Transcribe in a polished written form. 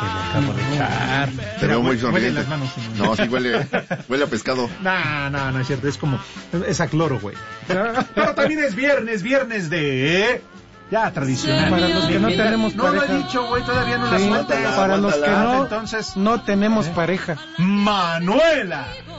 le acabo de echar. Te veo muy sonriente. Huele las manos. No, sí huele a pescado. No es cierto, es a cloro, güey. Pero también es viernes de... Ya, tradicional. Para los que no tenemos no pareja. No lo he dicho, güey, todavía no la Sí, sueltas. para los que Entonces, no tenemos pareja. Manuela.